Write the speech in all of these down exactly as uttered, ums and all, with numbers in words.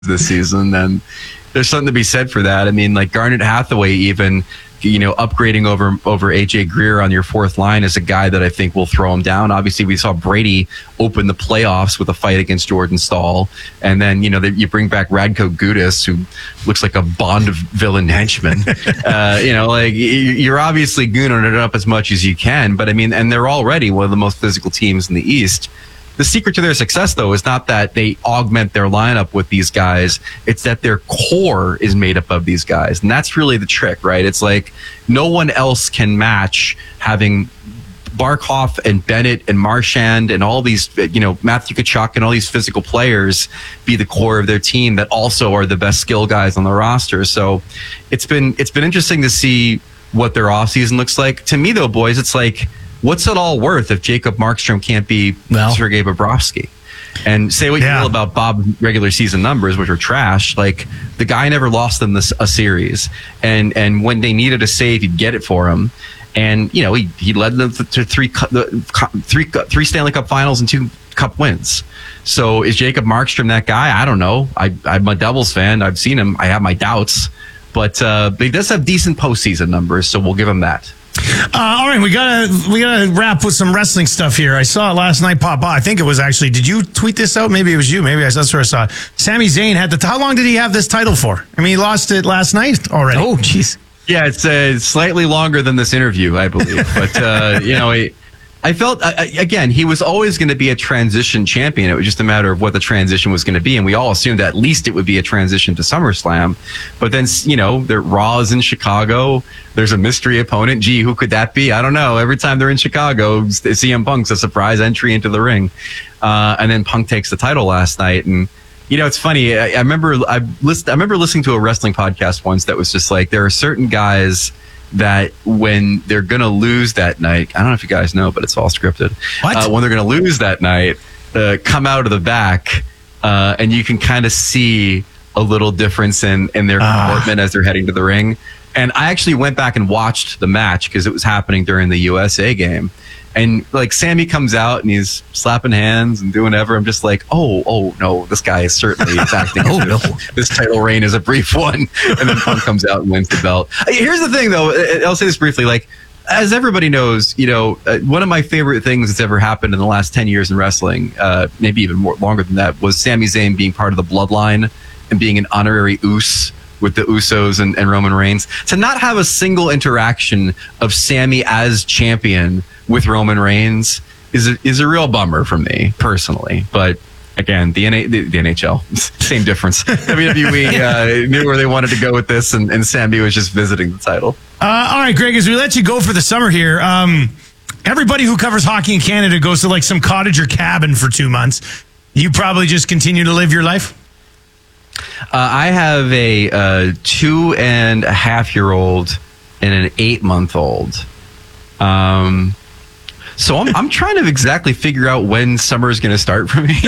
this season, and there's something to be said for that. I mean, like Garnet Hathaway, even, you know, upgrading over over A J Greer on your fourth line is a guy that I think will throw him down. Obviously, we saw Brady open the playoffs with a fight against Jordan Staal, and then, you know, you bring back Radko Gudas, who looks like a Bond villain henchman. uh, you know, like you're obviously gooning it up as much as you can, but I mean, and they're already one of the most physical teams in the East. The secret to their success, though, is not that they augment their lineup with these guys. It's that their core is made up of these guys. And that's really the trick, right? It's like no one else can match having Barkov and Bennett and Marchand and all these, you know, Matthew Tkachuk and all these physical players be the core of their team that also are the best skill guys on the roster. So it's been it's been interesting to see what their offseason looks like. To me, though, boys, it's like, what's it all worth if Jacob Markstrom can't be well, Sergei Bobrovsky? And say what yeah. you will about Bob's regular season numbers, which are trash. Like, the guy never lost them this, a series. And and when they needed a save, he'd get it for him. And, you know, he, he led them to three, three, three Stanley Cup finals and two Cup wins. So is Jacob Markstrom that guy? I don't know. I, I'm a Devils fan. I've seen him. I have my doubts. But uh, he does have decent postseason numbers, so we'll give him that. Uh, all right, we gotta we gotta wrap with some wrestling stuff here. I saw it last night pop up. I think it was actually. Did you tweet this out? Maybe it was you. Maybe that's where I saw it. Sami Zayn had the. How long did he have this title for? I mean, he lost it last night already. Oh, jeez. Yeah, it's uh, slightly longer than this interview, I believe. But uh, you know, he, I felt uh, again he was always going to be a transition champion. It was just a matter of what the transition was going to be, and we all assumed that at least it would be a transition to SummerSlam. But then, you know, the Raw is in Chicago. There's a mystery opponent. Gee, who could that be? I don't know. Every time they're in Chicago, C M Punk's a surprise entry into the ring, uh, and then Punk takes the title last night. And you know, it's funny. I, I remember I listened. I remember listening to a wrestling podcast once that was just like, there are certain guys that when they're going to lose that night, I don't know if you guys know, but it's all scripted. What? Uh, when they're going to lose that night, uh, come out of the back, uh, and you can kind of see a little difference in, in their comportment uh. as they're heading to the ring. And I actually went back and watched the match because it was happening during the U S A game. And like Sammy comes out and he's slapping hands and doing whatever. I'm just like, oh, oh no, this guy is certainly acting oh, no. This title reign is a brief one. And then Punk comes out and wins the belt. Here's the thing, though. I'll say this briefly. Like, as everybody knows, you know, uh, one of my favorite things that's ever happened in the last ten years in wrestling, uh, maybe even more longer than that, was Sami Zayn being part of the Bloodline and being an honorary Uso with the Usos and, and Roman Reigns. To not have a single interaction of Sammy as champion with Roman Reigns is a, is a real bummer for me personally. But again, the, N- the, the N H L, same difference. W W E uh, knew where they wanted to go with this, and, and Sammy was just visiting the title. Uh, all right, Greg, as we let you go for the summer here, um, everybody who covers hockey in Canada goes to like some cottage or cabin for two months. You probably just continue to live your life? Uh, I have a uh, two and a half year old and an eight month old. Um, so I'm I'm trying to exactly figure out when summer is going to start for me.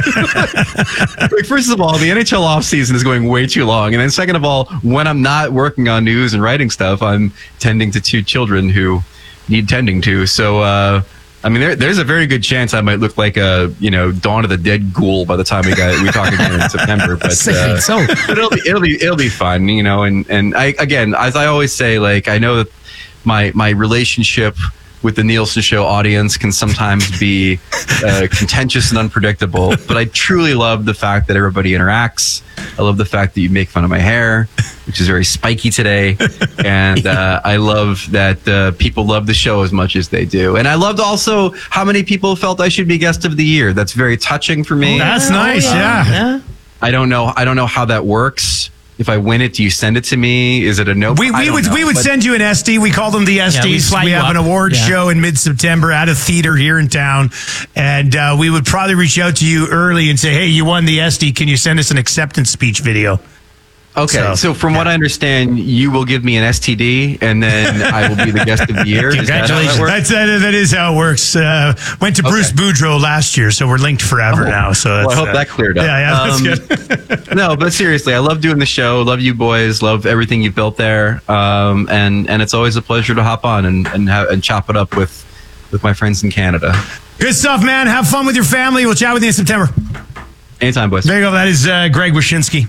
Like, first of all, the N H L offseason is going way too long. And then second of all, when I'm not working on news and writing stuff, I'm tending to two children who need tending to. So, uh, I mean, there, there's a very good chance I might look like a, you know, Dawn of the Dead ghoul by the time we got we talk again in September. But, uh, so. but it'll be it'll be it'll be fun, you know. And and I again, as I always say, like, I know that my my relationship with the Nielsen Show audience can sometimes be uh, contentious and unpredictable, but I truly love the fact that everybody interacts. I love the fact that you make fun of my hair, which is very spiky today, and uh, I love that uh, people love the show as much as they do. And I loved also how many people felt I should be guest of the year. That's very touching for me. Oh, that's nice. Oh, yeah. yeah. yeah. I don't know. I don't know how that works. If I win it, do you send it to me? Is it a no? We, we would know, we would send you an S D. We call them the S Ds. Yeah, we, we have up. an award yeah. show in mid-September at a theater here in town, and uh, we would probably reach out to you early and say, "Hey, you won the S D. Can you send us an acceptance speech video?" Okay, so, so from yeah. what I understand, you will give me an S T D, and then I will be the guest of the year. Congratulations! Is that That's that, that is how it works. Uh, went to okay. Bruce Boudreau last year, so we're linked forever oh. now. So well, I hope uh, that cleared up. Yeah, yeah, that's um, good. No, but seriously, I love doing the show. Love you boys. Love everything you've built there. Um, and and it's always a pleasure to hop on and and, have, and chop it up with with my friends in Canada. Good stuff, man. Have fun with your family. We'll chat with you in September. Anytime, boys. There you go. That is uh, Greg Wyshynski.